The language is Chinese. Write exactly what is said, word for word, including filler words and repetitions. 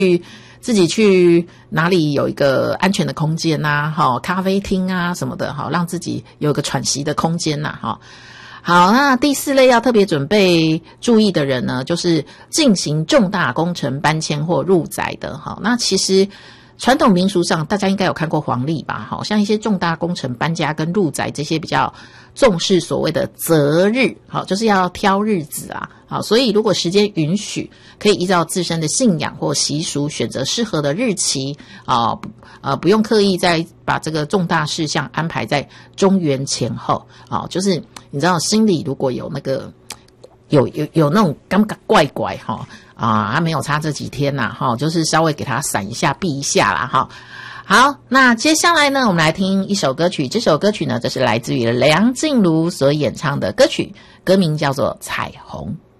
自己去哪里有一个安全的空间啊，齁，咖啡厅啊什么的，齁，让自己有个喘息的空间呐，齁。好，那第四类要特别准备注意的人呢，就是进行重大工程搬迁或入宅的。好，那其实传统民俗上大家应该有看过黄历吧，好像一些重大工程搬家跟入宅这些比较重视所谓的择日，好，就是要挑日子啊。好，所以如果时间允许，可以依照自身的信仰或习俗选择适合的日期啊，呃，不用刻意再把这个重大事项安排在中元前后啊，就是你知道心里如果有那个有有有那种感觉怪怪哈啊，他没有差这几天呐哈，就是稍微给他闪一下避一下啦哈。好，那接下来呢，我们来听一首歌曲。这首歌曲呢，这是来自于梁静茹所演唱的歌曲，歌名叫做《彩虹》。